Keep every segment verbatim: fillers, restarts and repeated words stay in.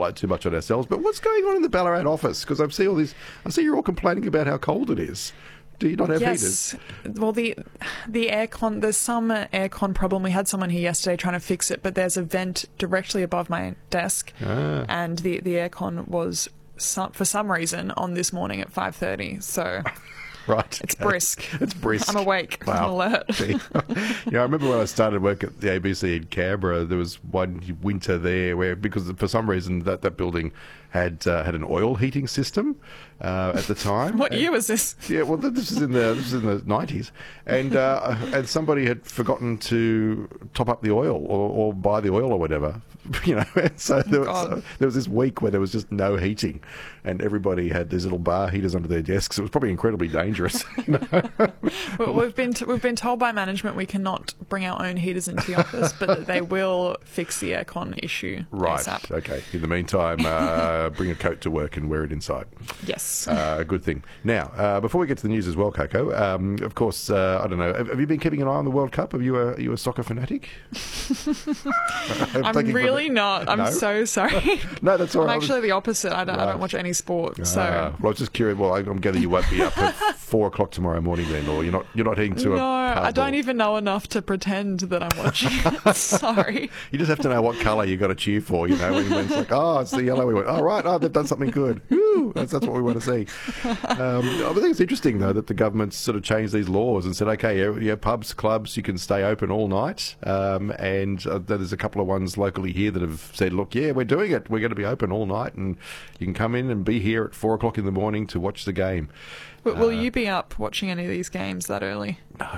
spotlight too much on ourselves, but what's going on in the Ballarat office? Because I see all these, I see you're all complaining about how cold it is. Do you not have yes. heaters? Well, the the aircon, there's some aircon problem. We had someone here yesterday trying to fix it, but there's a vent directly above my desk, Ah. and the, the aircon was, some, for some reason, on this morning at five thirty. So Right. it's brisk. It's brisk. I'm awake. Wow. I'm alert. Yeah, I remember when I started work at the A B C in Canberra, there was one winter there where, because for some reason that, that building had uh, had an oil heating system uh, at the time. What year was this? Yeah, well, this is in the this is in the nineties, and uh, and somebody had forgotten to top up the oil or, or buy the oil or whatever, you know. And so there was, uh, there was this week where there was just no heating, and everybody had these little bar heaters under their desks. It was probably incredibly dangerous. You know? Well, we've been t- we've been told by management we cannot bring our own heaters into the office, but that they will fix the aircon issue. Right. ASAP. Okay. In the meantime, uh, bring a coat to work and wear it inside. Yes. Uh, a good thing. Now, uh, before we get to the news as well, Coco, um, of course, uh, I don't know, have, have you been keeping an eye on the World Cup? Are you a, are you a soccer fanatic? I'm, I'm taking really from- not. I'm No? so sorry. No, that's all I'm right. I was- actually the opposite. I don't, I Right. don't watch any sport. So Ah, well, I was just curious. Well, I- I'm gathering you won't be up at four o'clock tomorrow morning then, or you're not. You're not heading to no, a pub I don't or- even know enough to pretend that I'm watching it. Sorry. You just have to know what colour you got to cheer for. You know, when, when it's like, oh, it's the yellow. We went, oh right, oh they've done something good. Woo, that's that's what we want to see. Um, I think it's interesting though that the government's sort of changed these laws and said, okay, yeah, yeah pubs, clubs, you can stay open all night. Um, and uh, there's a couple of ones locally here that have said, look, yeah, we're doing it. We're going to be open all night, and you can come in and be here at four o'clock in the morning to watch the game. But will you be up watching any of these games that early? No.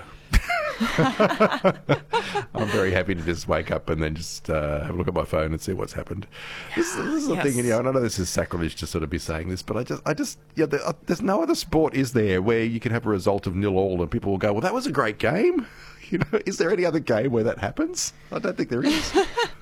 I'm very happy to just wake up and then just uh, have a look at my phone and see what's happened. This, this is the Yes. thing, you know, and I know this is sacrilege to sort of be saying this, but I just, I just, yeah, there, uh, there's no other sport, is there, where you can have a result of nil all and people will go, well, that was a great game. You know, is there any other game where that happens? I don't think there is.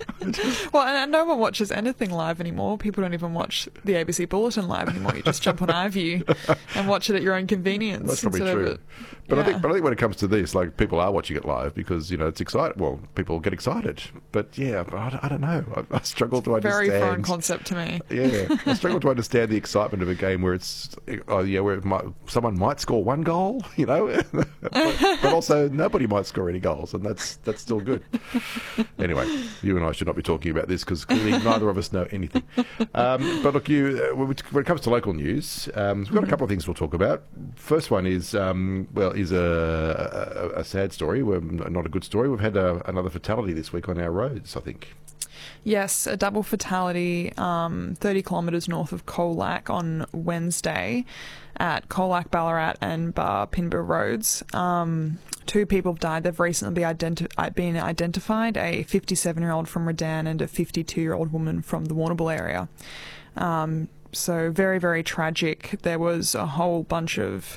Well, and no one watches anything live anymore. People don't even watch the A B C Bulletin live anymore. You just jump on iView and watch it at your own convenience. That's probably instead of true. it- But I yeah. think, but I think when it comes to this, like people are watching it live because you know it's exciting. Well, people get excited, but yeah, but I, I don't know. I, I struggle to understand. Very foreign concept to me. Yeah, I struggle to understand the excitement of a game where it's, oh yeah, where it might, someone might score one goal, you know, but, but also nobody might score any goals, and that's that's still good. Anyway, you and I should not be talking about this because clearly neither of us know anything. Um, but look, you uh, when it comes to local news, um, we've got a couple of things we'll talk about. First one is um, well, is a, a, a sad story, well, not a good story. We've had a, another fatality this week on our roads, I think. Yes, a double fatality um, thirty kilometres north of Colac on Wednesday at Colac, Ballarat and Bar Pinborough roads. Um, two people have died. They've recently been, identi- been identified, a fifty-seven-year-old from Redan and a fifty-two-year-old woman from the Warrnambool area. Um, so very, very tragic. There was a whole bunch of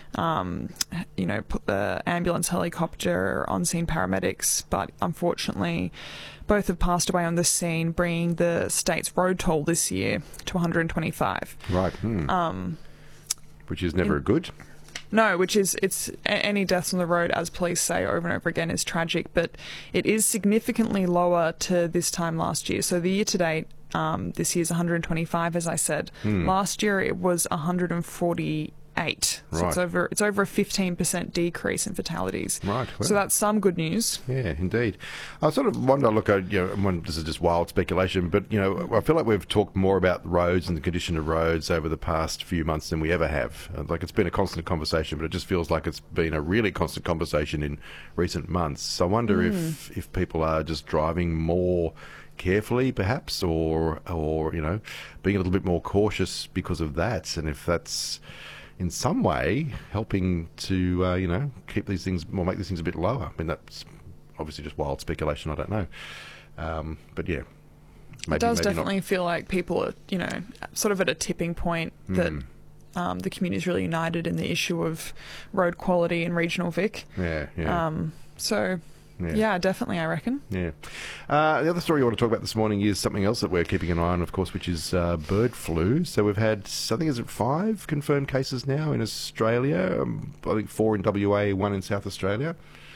Um, you know, put the ambulance, helicopter, on-scene paramedics, but unfortunately both have passed away on the scene, bringing the state's road toll this year to one hundred twenty-five. Right. Hmm. Um, Which is never in- good. No, which is, it's a- any deaths on the road, as police say over and over again, is tragic, but it is significantly lower to this time last year. So the year to date, um, this year's one hundred twenty-five, as I said. Hmm. Last year it was one hundred forty-eight. So Right. it's over it's over a fifteen percent decrease in fatalities. Right. So well. that's some good news. Yeah, indeed. I sort of wonder, look, I, you know, when, this is just wild speculation, but, you know, I feel like we've talked more about roads and the condition of roads over the past few months than we ever have. Uh, Like, it's been a constant conversation, but it just feels like it's been a really constant conversation in recent months. So I wonder if, if people are just driving more carefully, perhaps, or, or, you know, being a little bit more cautious because of that, and if that's in some way helping to, uh, you know, keep these things, or make these things a bit lower. I mean, that's obviously just wild speculation, I don't know. Um, but yeah. Maybe, it does maybe definitely not. feel like people are, you know, sort of at a tipping point that Mm. um, the community is really united in the issue of road quality in regional Vic. Yeah, yeah. Um, so, Yeah. yeah. definitely, I reckon. Yeah. Uh, the other story you want to talk about this morning is something else that we're keeping an eye on, of course, which is uh, bird flu. So we've had, I think, is it five confirmed cases now in Australia? Um, I think four in W A, one in South Australia.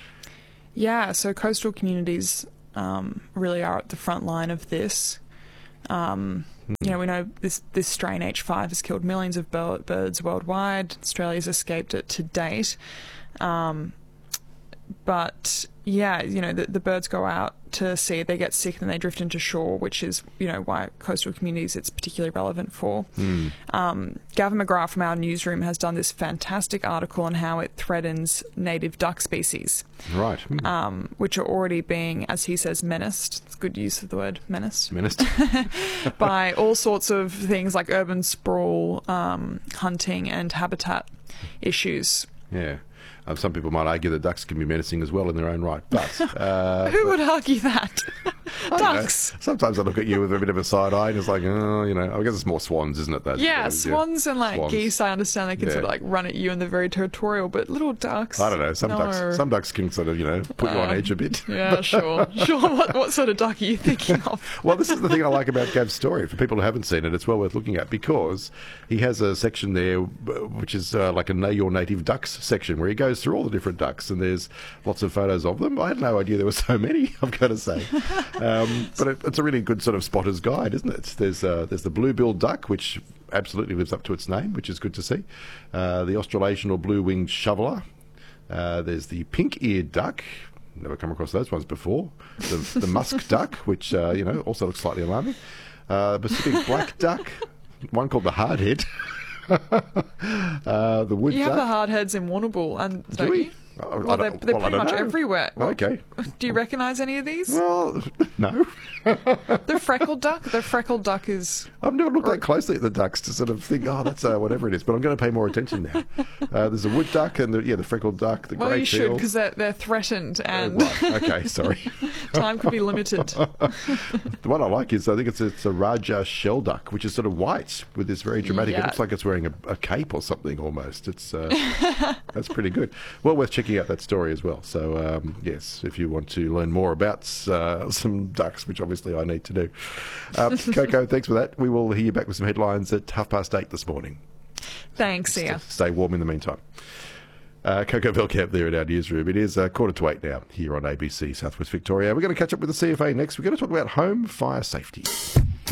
Yeah, so coastal communities um, really are at the front line of this. Um, You know, we know this, this strain H five has killed millions of bir- birds worldwide. Australia's escaped it to date. Um, but, yeah, you know, the, the birds go out to sea, they get sick, and they drift into shore, which is, you know, why coastal communities it's particularly relevant for. Mm. Um, Gavin McGrath from our newsroom has done this fantastic article on how it threatens native duck species. Right. Mm. Um, which are already being, as he says, menaced. It's a good use of the word menaced. Menaced. by all sorts of things like urban sprawl, um, hunting, and habitat issues. Yeah. Um, some people might argue that ducks can be menacing as well in their own right, but... Uh, Who would argue that? I don't know. Ducks. Sometimes I look at you with a bit of a side eye and it's like, oh, you know, I guess it's more swans, isn't it? That, Yeah, uh, swans and like swans. geese, I understand they can Yeah. sort of like run at you and they're very territorial, but little ducks. I don't know. Some no. ducks, some ducks can sort of, you know, put you on Uh, edge a bit. Yeah, sure. Sure. What, what sort of duck are you thinking of? Well, this is the thing I like about Gav's story. For people who haven't seen it, it's well worth looking at because he has a section there which is uh, like a Know Your Native Ducks section where he goes through all the different ducks and there's lots of photos of them. I had no idea there were so many, I've got to say. Um, but it, it's a really good sort of spotter's guide, isn't it? There's uh, there's the blue-billed duck, which absolutely lives up to its name, which is good to see. Uh, the Australasian or blue-winged shoveler. Uh, there's the pink-eared duck. Never come across those ones before. The, the musk duck, which uh, you know also looks slightly alarming. Uh, Pacific black duck. One called the hardhead. uh, the wood You duck. have the hardheads in Warrnambool, and Do don't we? you? I- I Well, they're, don't- they're well, I pretty don't much know. everywhere. Well, Okay. do you recognise any of these? Well, no. The freckled duck? The freckled duck is... I've never looked that closely at the ducks to sort of think, oh, that's uh, whatever it is. But I'm going to pay more attention now. Uh, there's a wood duck and the, yeah, the freckled duck, the Well, grey you should, teal. because they're, they're threatened Uh, and right. Okay, sorry. time could be limited. The one I like is I think it's a, it's a Raja shell duck, which is sort of white with this very dramatic. It Yeah. looks like it's wearing a, a cape or something almost. It's uh, that's pretty good. Well worth checking out that story as well. So um, yes, if you want to learn more about uh, some ducks, which obviously I need to do. Uh, Coco, thanks for that. We will hear you back with some headlines at half past eight this morning. Thanks, Sia. Stay warm in the meantime. Uh, Coco Velkamp there in our newsroom. It is uh, quarter to eight now here on A B C Southwest Victoria. We're going to catch up with the C F A next. We're going to talk about home fire safety.